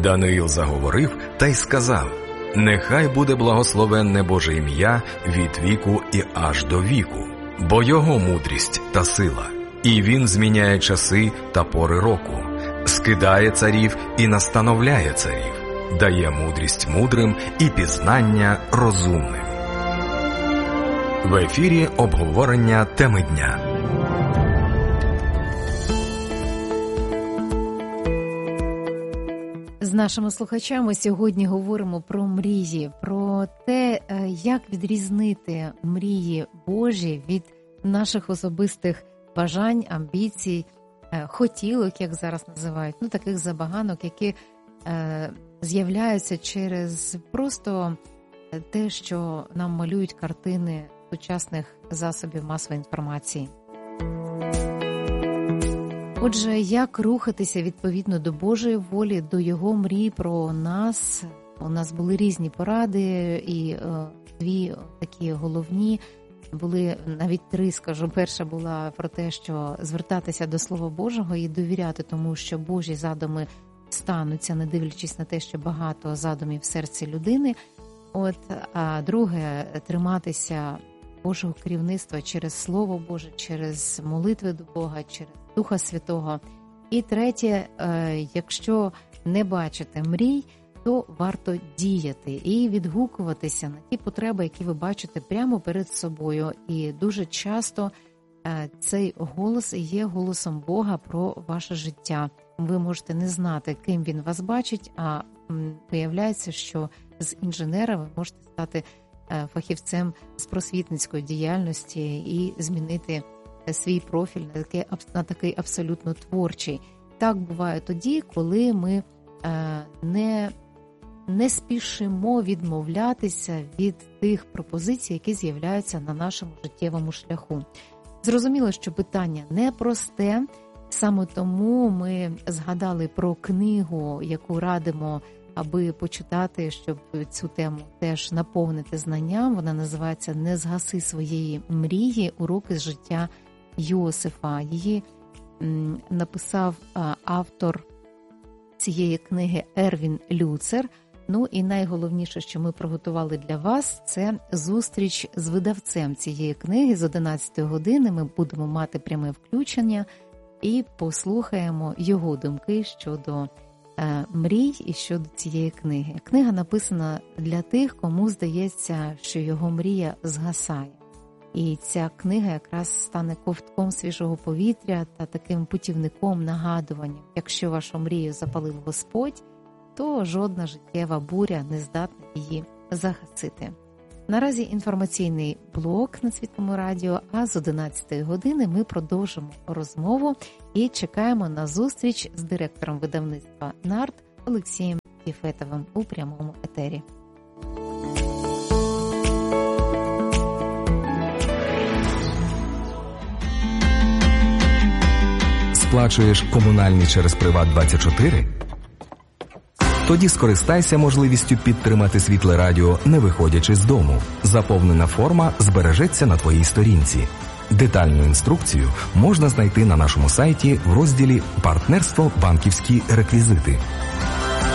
Даниїл заговорив та й сказав: «Нехай буде благословенне Боже ім'я від віку і аж до віку, бо Його мудрість та сила, і Він зміняє часи та пори року, скидає царів і настановляє царів, дає мудрість мудрим і пізнання розумним». В ефірі обговорення теми дня. З нашими слухачами сьогодні говоримо про мрії, про те, як відрізнити мрії Божі від наших особистих бажань, амбіцій, хотілок, як зараз називають, таких забаганок, які з'являються через просто те, що нам малюють картини сучасних засобів масової інформації. Отже, як рухатися відповідно до Божої волі, до Його мрій про нас? У нас були різні поради, і дві такі головні, були навіть три, скажу. Перша була про те, що звертатися до Слова Божого і довіряти тому, що Божі задуми стануться, не дивлячись на те, що багато задумів в серці людини. А друге – триматися Божого керівництва через Слово Боже, через молитви до Бога, через Духа Святого. І третє, якщо не бачите мрій, то варто діяти і відгукуватися на ті потреби, які ви бачите прямо перед собою. І дуже часто цей голос є голосом Бога про ваше життя. Ви можете не знати, ким Він вас бачить, а виявляється, що з інженера ви можете стати фахівцем з просвітницької діяльності і змінити свій профіль на такий абсолютно творчий. Так буває тоді, коли ми не спішимо відмовлятися від тих пропозицій, які з'являються на нашому життєвому шляху. Зрозуміло, що питання непросте, саме тому ми згадали про книгу, яку радимо, аби почитати, щоб цю тему теж наповнити знанням. Вона називається «Не згаси своєї мрії. Уроки з життя Йосифа». Її написав автор цієї книги Ервін Люцер. І найголовніше, що ми приготували для вас, це зустріч з видавцем цієї книги. З 11 години ми будемо мати пряме включення і послухаємо його думки щодо мрій і щодо цієї книги. Книга написана для тих, кому здається, що його мрія згасає. І ця книга якраз стане ковтком свіжого повітря та таким путівником, нагадуванням. Якщо вашу мрію запалив Господь, то жодна життєва буря не здатна її загасити. Наразі інформаційний блок на Світлому радіо, а з 11 години ми продовжимо розмову і чекаємо на зустріч з директором видавництва «Нарт» Олексієм Єфетовим у прямому етері. Сплачуєш комунальні через «Приват24»? Тоді скористайся можливістю підтримати Світле радіо, не виходячи з дому. Заповнена форма збережеться на твоїй сторінці. Детальну інструкцію можна знайти на нашому сайті в розділі «Партнерство. Банківські реквізити».